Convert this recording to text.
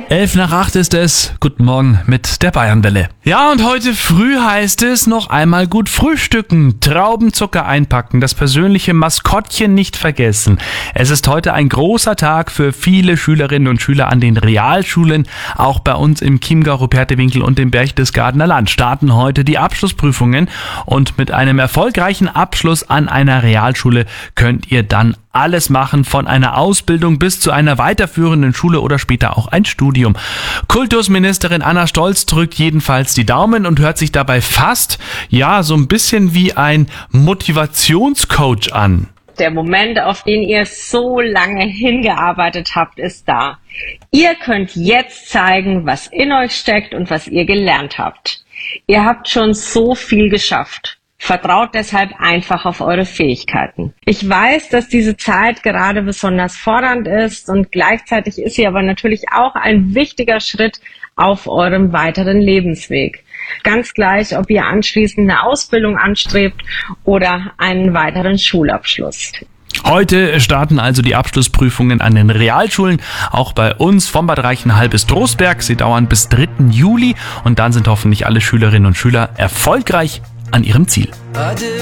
7:11 ist es. Guten Morgen mit der Bayernwelle. Ja, und heute früh heißt es noch einmal gut frühstücken, Traubenzucker einpacken, das persönliche Maskottchen nicht vergessen. Es ist heute ein großer Tag für viele Schülerinnen und Schüler an den Realschulen. Auch bei uns im Chiemgau, Rupertewinkel und im Berchtesgadener Land starten heute die Abschlussprüfungen. Und mit einem erfolgreichen Abschluss an einer Realschule könnt ihr dann alles machen, von einer Ausbildung bis zu einer weiterführenden Schule oder später auch ein Studium. Kultusministerin Anna Stolz drückt jedenfalls die Daumen und hört sich dabei fast, so ein bisschen wie ein Motivationscoach an. Der Moment, auf den ihr so lange hingearbeitet habt, ist da. Ihr könnt jetzt zeigen, was in euch steckt und was ihr gelernt habt. Ihr habt schon so viel geschafft. Vertraut deshalb einfach auf eure Fähigkeiten. Ich weiß, dass diese Zeit gerade besonders fordernd ist und gleichzeitig ist sie aber natürlich auch ein wichtiger Schritt auf eurem weiteren Lebensweg. Ganz gleich, ob ihr anschließend eine Ausbildung anstrebt oder einen weiteren Schulabschluss. Heute starten also die Abschlussprüfungen an den Realschulen, auch bei uns von Bad Reichenhall bis Trostberg. Sie dauern bis 3. Juli und dann sind hoffentlich alle Schülerinnen und Schüler erfolgreich an ihrem Ziel.